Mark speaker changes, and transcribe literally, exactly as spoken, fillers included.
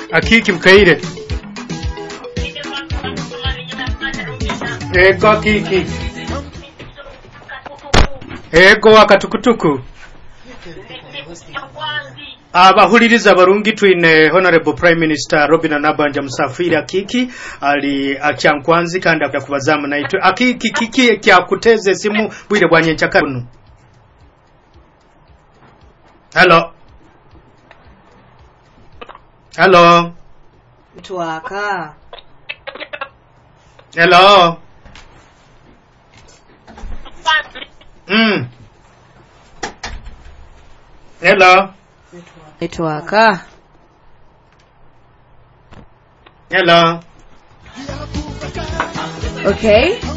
Speaker 1: Akiki Mkaire. Ego Akiki. Ego akatukutuku. Abahuliriza barungi twine Honorable Prime Minister Robin Nabanja Musafiri Akiki ali akyankwanzi kandi akubazamu naitwe Akiki kiki kyakuteze simu bwire bwanye nchakanu. Hello. Hello.
Speaker 2: Tuaka.
Speaker 1: Hello. Mm. Hello.
Speaker 2: Tuaka.
Speaker 1: Hello.
Speaker 2: Okay.